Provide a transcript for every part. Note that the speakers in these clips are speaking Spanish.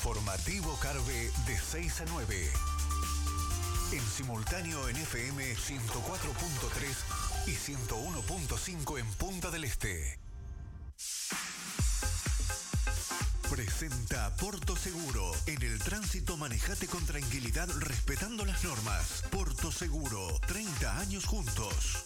Informativo Carve de 6 a 9. En simultáneo en FM 104.3 y 101.5 en Punta del Este. Presenta Porto Seguro. En el tránsito manejate con tranquilidad respetando las normas. Porto Seguro, 30 años juntos.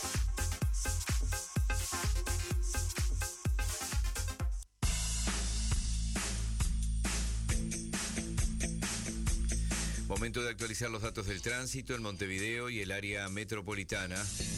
Momento de actualizar los datos del tránsito en Montevideo y el área metropolitana.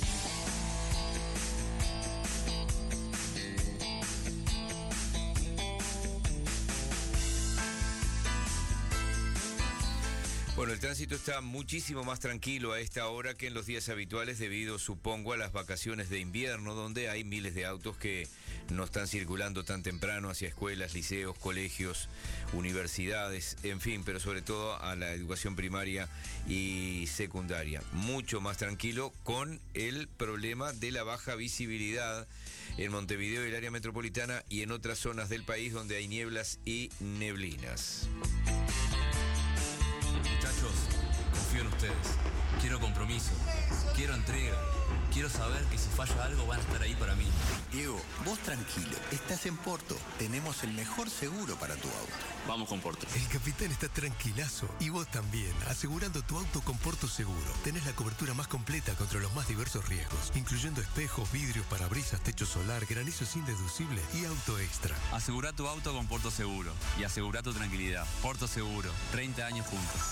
Bueno, el tránsito está muchísimo más tranquilo a esta hora que en los días habituales debido, supongo, a las vacaciones de invierno, donde hay miles de autos que no están circulando tan temprano hacia escuelas, liceos, colegios, universidades, en fin, pero sobre todo a la educación primaria y secundaria. Mucho más tranquilo con el problema de la baja visibilidad en Montevideo y el área metropolitana y en otras zonas del país donde hay nieblas y neblinas. Muchachos, confío en ustedes. Quiero compromiso, quiero entrega, quiero saber que si falla algo van a estar ahí para mí. Diego, vos tranquilo, estás en Porto. Tenemos el mejor seguro para tu auto. Vamos con Porto. El capitán está tranquilazo y vos también, asegurando tu auto con Porto Seguro. Tenés la cobertura más completa contra los más diversos riesgos, incluyendo espejos, vidrios, parabrisas, techo solar, granizo indeducible y auto extra. Asegura tu auto con Porto Seguro y asegura tu tranquilidad. Porto Seguro, 30 años juntos.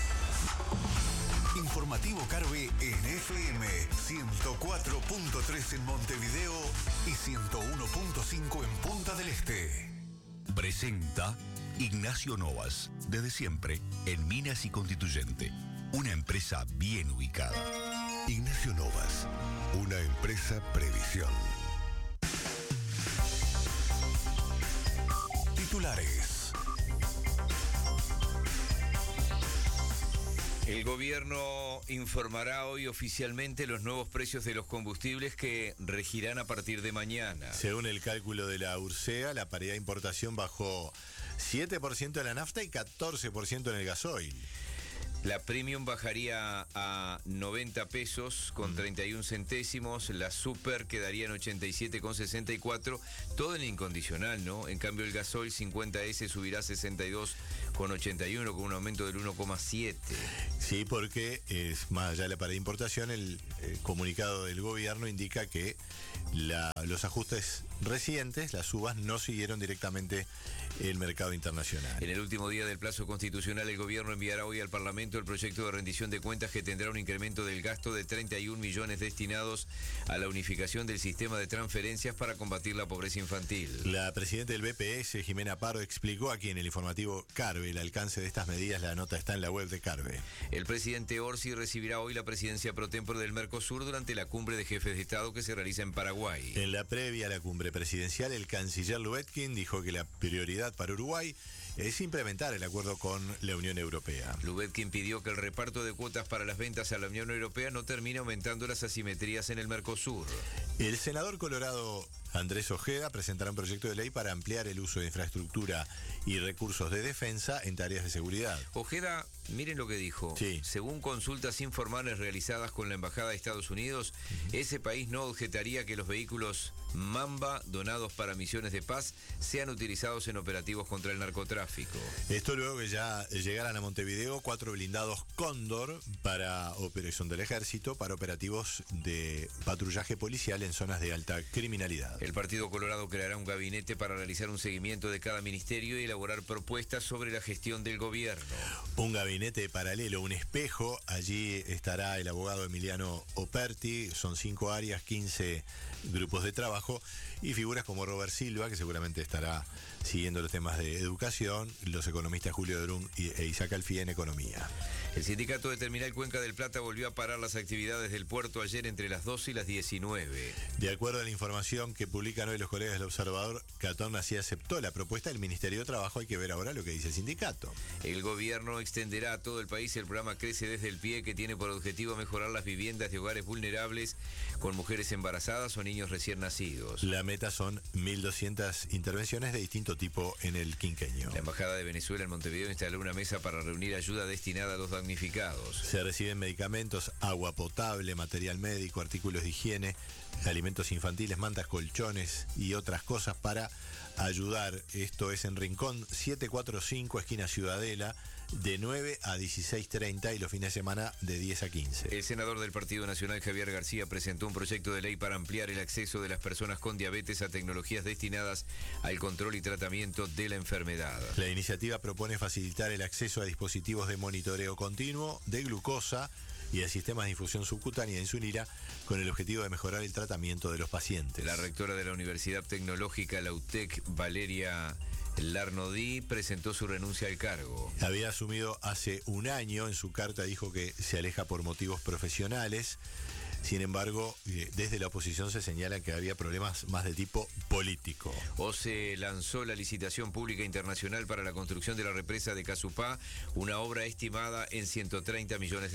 Informativo Carve en FM 104.3 en Montevideo y 101.5 en Punta del Este. Presenta Ignacio Novas, desde siempre en Minas y Constituyente, una empresa bien ubicada. Ignacio Novas, una empresa previsión. Titulares. El gobierno informará hoy oficialmente los nuevos precios de los combustibles que regirán a partir de mañana. Según el cálculo de la URSEA, la paridad de importación bajó 7% en la nafta y 14% en el gasoil. La premium bajaría a 90 pesos con 31 centésimos, la super quedaría en 87,64, todo en incondicional, ¿no? En cambio el gasoil 50S subirá a 62,81 con un aumento del 1,7. Sí, porque es más allá de la paridad de importación, el comunicado del gobierno indica que los ajustes recientes, las subas, no siguieron directamente el mercado internacional. En el último día del plazo constitucional, el gobierno enviará hoy al Parlamento el proyecto de rendición de cuentas que tendrá un incremento del gasto de 31 millones destinados a la unificación del sistema de transferencias para combatir la pobreza infantil. La presidenta del BPS, Jimena Pardo, explicó aquí en el informativo Carve el alcance de estas medidas. La nota está en la web de Carve. El presidente Orsi recibirá hoy la presidencia pro tempore del Mercosur durante la cumbre de jefes de Estado que se realiza en Paraguay. En la previa a la cumbre presidencial, el canciller Lubetkin dijo que la prioridad para Uruguay es implementar el acuerdo con la Unión Europea. Lubetkin pidió que el reparto de cuotas para las ventas a la Unión Europea no termine aumentando las asimetrías en el Mercosur. El senador colorado Andrés Ojeda presentará un proyecto de ley para ampliar el uso de infraestructura y recursos de defensa en tareas de seguridad. Ojeda, miren lo que dijo. Sí. Según consultas informales realizadas con la Embajada de Estados Unidos, ese país no objetaría que los vehículos Mamba donados para misiones de paz sean utilizados en operativos contra el narcotráfico. Esto luego que ya llegaran a Montevideo 4 blindados Cóndor para operación del ejército para operativos de patrullaje policial en zonas de alta criminalidad. El Partido Colorado creará un gabinete para realizar un seguimiento de cada ministerio y elaborar propuestas sobre la gestión del gobierno. Un gabinete paralelo, un espejo. Allí estará el abogado Emiliano Operti. Son 5 áreas, 15 grupos de trabajo y figuras como Robert Silva, que seguramente estará siguiendo los temas de educación, los economistas Julio Drum e Isaac Alfie en economía. El sindicato de Terminal Cuenca del Plata volvió a parar las actividades del puerto ayer entre las 12 y las 19. De acuerdo a la información que publican hoy los colegas del Observador, Catón así aceptó la propuesta del Ministerio de Trabajo. Hay que ver ahora lo que dice el sindicato. El gobierno extenderá a todo el país el programa Crece desde el Pie, que tiene por objetivo mejorar las viviendas de hogares vulnerables con mujeres embarazadas o niños recién nacidos. La meta son 1.200 intervenciones de distinto tipo en el quinquenio. La Embajada de Venezuela en Montevideo instaló una mesa para reunir ayuda destinada a los damnificados. Se reciben medicamentos, agua potable, material médico, artículos de higiene, alimentos infantiles, mantas, colchones y otras cosas para ayudar. Esto es en Rincón 745, esquina Ciudadela, de 9 a 16:30 y los fines de semana de 10 a 15. El senador del Partido Nacional, Javier García, presentó un proyecto de ley para ampliar el acceso de las personas con diabetes a tecnologías destinadas al control y tratamiento de la enfermedad. La iniciativa propone facilitar el acceso a dispositivos de monitoreo continuo de glucosa y a sistemas de infusión subcutánea de insulina con el objetivo de mejorar el tratamiento de los pacientes. La rectora de la Universidad Tecnológica, la UTEC, Valeria Larnodí, presentó su renuncia al cargo. Había asumido hace un año. En su carta dijo que se aleja por motivos profesionales. Sin embargo, desde la oposición se señala que había problemas más de tipo político. OCE lanzó la licitación pública internacional para la construcción de la represa de Casupá, una obra estimada en $130 millones.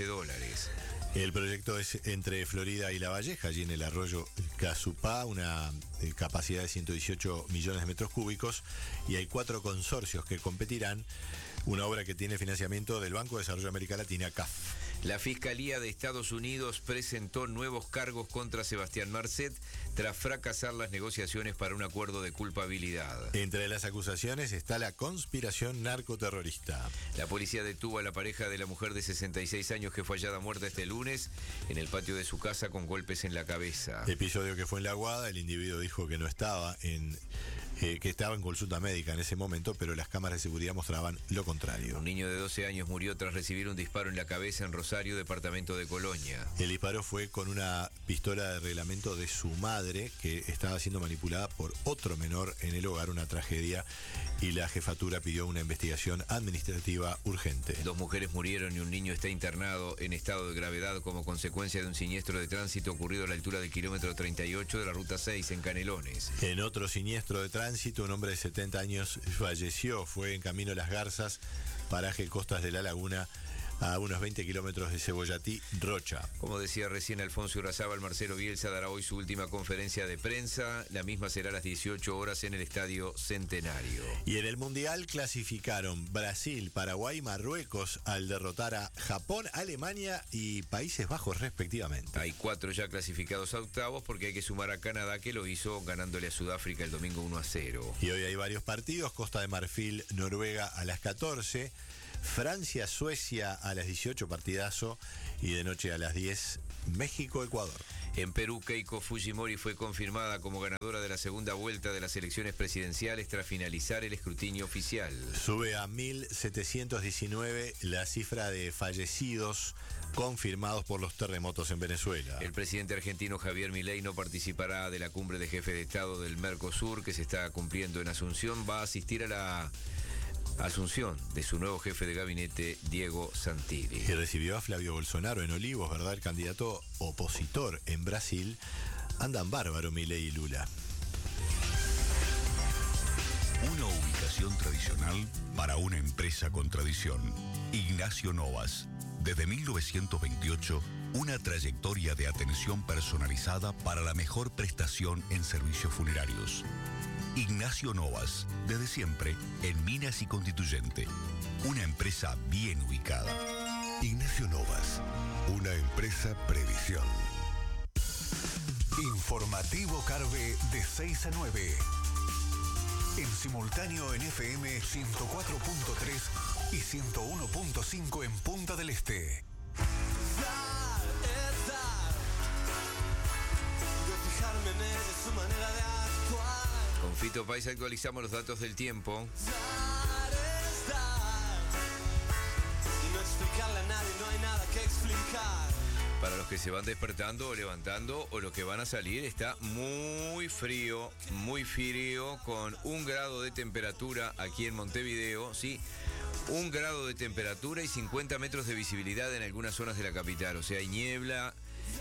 El proyecto es entre Florida y La Valleja, allí en el arroyo Casupá, una capacidad de 118 millones de metros cúbicos, y hay 4 consorcios que competirán. Una obra que tiene financiamiento del Banco de Desarrollo de América Latina, CAF. La Fiscalía de Estados Unidos presentó nuevos cargos contra Sebastián Marcet tras fracasar las negociaciones para un acuerdo de culpabilidad. Entre las acusaciones está la conspiración narcoterrorista. La policía detuvo a la pareja de la mujer de 66 años que fue hallada muerta este lunes en el patio de su casa con golpes en la cabeza. Episodio que fue en La Aguada. El individuo dijo que no estaba que estaba en consulta médica en ese momento, pero las cámaras de seguridad mostraban lo contrario. Un niño de 12 años murió tras recibir un disparo en la cabeza en Rosario, departamento de Colonia. El disparo fue con una pistola de reglamento de su madre, que estaba siendo manipulada por otro menor en el hogar, una tragedia, y la jefatura pidió una investigación administrativa urgente. 2 mujeres murieron y un niño está internado en estado de gravedad como consecuencia de un siniestro de tránsito ocurrido a la altura del kilómetro 38 de la ruta 6 en Canelones. En otro siniestro de tránsito, un hombre de 70 años falleció. Fue en camino a Las Garzas, paraje Costas de la Laguna, a unos 20 kilómetros de Cebollatí, Rocha. Como decía recién Alfonso Urrazábal, Marcelo Bielsa dará hoy su última conferencia de prensa. La misma será a las 18 horas en el Estadio Centenario. Y en el Mundial clasificaron Brasil, Paraguay, Marruecos al derrotar a Japón, Alemania y Países Bajos respectivamente. Hay 4 ya clasificados a octavos porque hay que sumar a Canadá, que lo hizo ganándole a Sudáfrica el domingo 1-0. Y hoy hay varios partidos. Costa de Marfil, Noruega a las 14. Francia, Suecia a las 18, partidazo, y de noche a las 10, México, Ecuador. En Perú, Keiko Fujimori fue confirmada como ganadora de la segunda vuelta de las elecciones presidenciales tras finalizar el escrutinio oficial. Sube a 1.719 la cifra de fallecidos confirmados por los terremotos en Venezuela. El presidente argentino Javier Milei no participará de la cumbre de jefes de Estado del Mercosur que se está cumpliendo en Asunción. Va a asistir a la asunción de su nuevo jefe de gabinete, Diego Santilli. Y recibió a Flavio Bolsonaro en Olivos, ¿verdad? El candidato opositor en Brasil. Andan bárbaro Milei y Lula. Una ubicación tradicional para una empresa con tradición. Ignacio Novas. Desde 1928, una trayectoria de atención personalizada para la mejor prestación en servicios funerarios. Ignacio Novas, desde siempre en Minas y Constituyente, una empresa bien ubicada. Ignacio Novas, una empresa previsión. Informativo Carve de 6 a 9. En simultáneo en FM 104.3 y 101.5 en Punta del Este. Con Fito Páez actualizamos los datos del tiempo. Y no explicarle a nadie, no hay nada que explicar. Para los que se van despertando o levantando o los que van a salir, está muy frío, con 1 grado de temperatura aquí en Montevideo, sí. 1 grado de temperatura y 50 metros de visibilidad en algunas zonas de la capital. O sea, hay niebla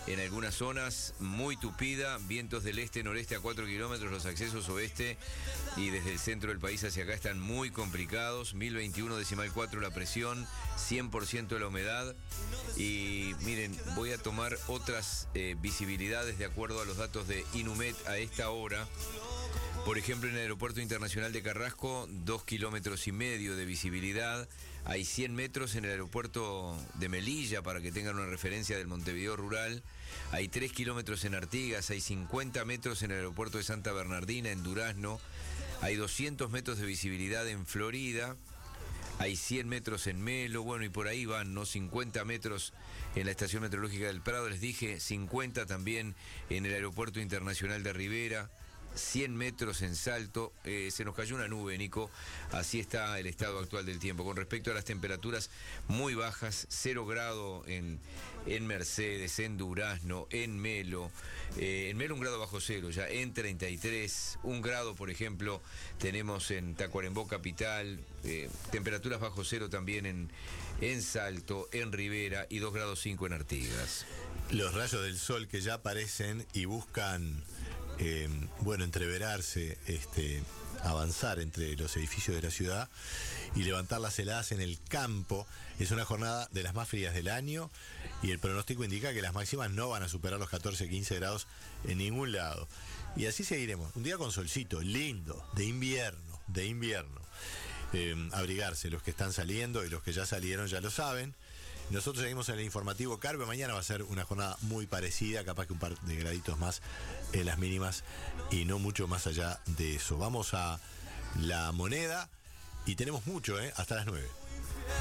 en algunas zonas muy tupida, vientos del este-noreste a 4 kilómetros, los accesos oeste y desde el centro del país hacia acá están muy complicados, 1021,4 la presión, 100% la humedad. Y miren, voy a tomar otras visibilidades de acuerdo a los datos de Inumet a esta hora. Por ejemplo, en el Aeropuerto Internacional de Carrasco, 2,5 kilómetros de visibilidad. Hay 100 metros en el aeropuerto de Melilla, para que tengan una referencia del Montevideo rural. Hay 3 kilómetros en Artigas, hay 50 metros en el aeropuerto de Santa Bernardina, en Durazno. Hay 200 metros de visibilidad en Florida. Hay 100 metros en Melo, bueno, y por ahí van, ¿no? 50 metros en la Estación Meteorológica del Prado, les dije, 50 también en el Aeropuerto Internacional de Rivera. 100 metros en Salto, se nos cayó una nube, Nico, así está el estado actual del tiempo. Con respecto a las temperaturas muy bajas, 0 grado en Mercedes, en Durazno, en Melo 1 grado bajo cero, ya en 33, 1 grado, por ejemplo, tenemos en Tacuarembó capital, temperaturas bajo cero también en Salto, en Rivera y 2,5 grados en Artigas. Los rayos del sol que ya aparecen y buscan entreverarse, avanzar entre los edificios de la ciudad y levantar las heladas en el campo. Es una jornada de las más frías del año y el pronóstico indica que las máximas no van a superar los 14-15 grados en ningún lado. Y así seguiremos. Un día con solcito, lindo, de invierno. Abrigarse, los que están saliendo y los que ya salieron ya lo saben. Nosotros seguimos en el informativo Carve. Mañana va a ser una jornada muy parecida, capaz que un par de graditos más en las mínimas y no mucho más allá de eso. Vamos a La Moneda y tenemos mucho, hasta las 9.